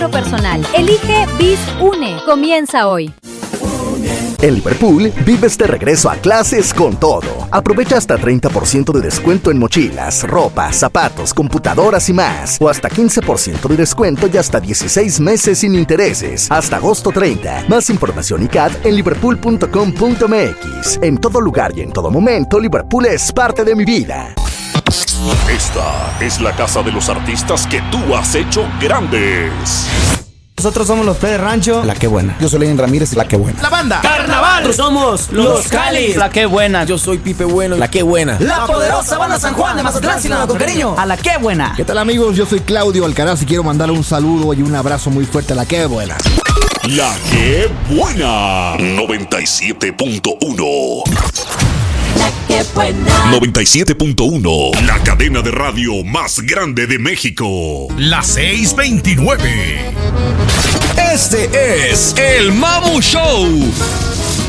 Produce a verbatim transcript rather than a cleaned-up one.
personal. Elige Bis Une. Comienza hoy. En Liverpool, vives de regreso a clases con todo. Aprovecha hasta treinta por ciento de descuento en mochilas, ropa, zapatos, computadoras y más. O hasta quince por ciento de descuento y hasta dieciséis meses sin intereses. Hasta agosto treinta. Más información y C A D en liverpool punto com punto m x. En todo lugar y en todo momento, Liverpool es parte de mi vida. Esta es la casa de los artistas que tú has hecho grandes. Nosotros somos los Play de Rancho, La Que Buena. Yo soy Lenin Ramírez, La Que Buena. La banda Carnaval. Nosotros somos los Cáliz, La Que Buena. Yo soy Pipe Bueno, La Que Buena. La poderosa banda San Juan de Mazatlán, Sinaloa, con cariño, a La Que Buena. ¿Qué tal, amigos? Yo soy Claudio Alcaraz y quiero mandarle un saludo y un abrazo muy fuerte a La Que Buena. La Que Buena. noventa y siete punto uno. La Que Buena. noventa y siete punto uno. La cadena de radio más grande de México. La seiscientos veintinueve. Este es el Mamu Show.